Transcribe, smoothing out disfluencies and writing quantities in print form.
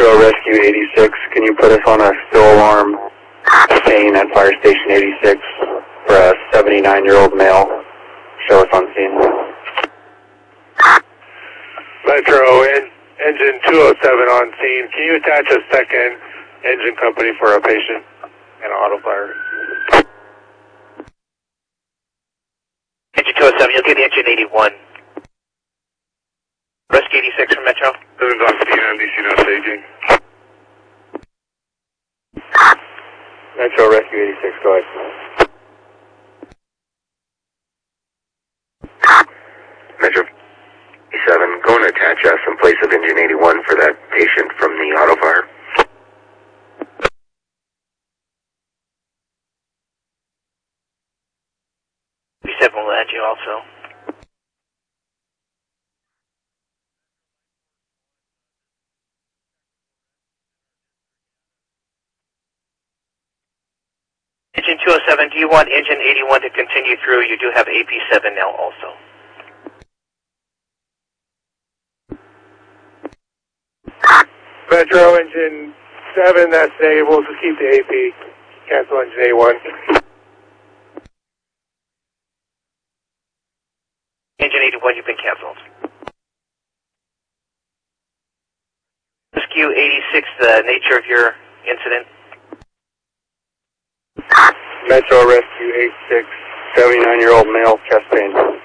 Metro Rescue 86, can you put us on a still alarm chain at Fire Station 86 for a 79-year-old male? Show us on scene. Metro, engine 207 on scene. Can you attach a second engine company for a patient and an auto fire? Engine 207, you'll get the engine 81. Rescue 86 from Metro. 7 on scene, MDC now staging. Metro Rescue 86, go ahead. Metro 87, going to attach us in place of engine 81 for that patient from the auto fire. B7 will add you also. Engine 207, do you want engine 81 to continue through? You do have AP7 now also. Metro, engine 7, that's negative. We'll just keep the AP. Cancel engine 81. Engine 81, you've been canceled. Rescue 86, the nature of your incident. Metro Rescue 86, 79-year-old male, chest pain.